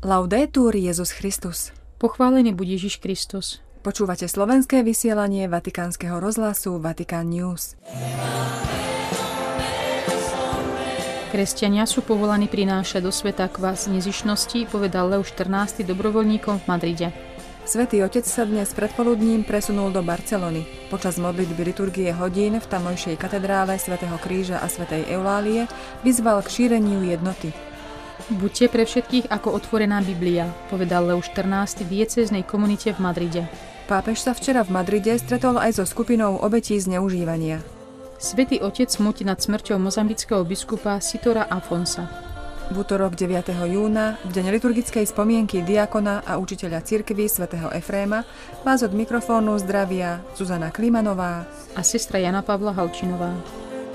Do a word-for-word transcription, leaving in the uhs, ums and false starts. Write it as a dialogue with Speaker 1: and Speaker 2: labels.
Speaker 1: Laudetur Jesus Christus.
Speaker 2: Pochválený buď Ježiš Kristus.
Speaker 1: Počúvate slovenské vysielanie Vatikánskeho rozhlasu Vatican News.
Speaker 2: Kresťania sú povolaní prinášať do sveta kvas nezišnosti, povedal Leo štrnásty dobrovoľníkom v Madride.
Speaker 1: Svätý Otec sa dnes predpoludním presunul do Barcelony. Počas modlitby liturgie hodín v tamojšej katedrále svätého Kríža a svätej Eulálie vyzval k šíreniu jednoty.
Speaker 2: Buďte pre všetkých ako otvorená Biblia, povedal Leo štrnásty v diecéznej komunite v Madride.
Speaker 1: Pápež sa včera v Madride stretol aj so skupinou obetí zneužívania.
Speaker 2: Svätý Otec smúti nad smrťou mozambického biskupa Sitora Afonsa.
Speaker 1: V utorok deviateho júna, v deň liturgickej spomienky diakona a učiteľa cirkvi svätého Efréma, vás od mikrofónu zdravia Zuzana Klimanová
Speaker 2: a sestra Jana Pavla Halčinová.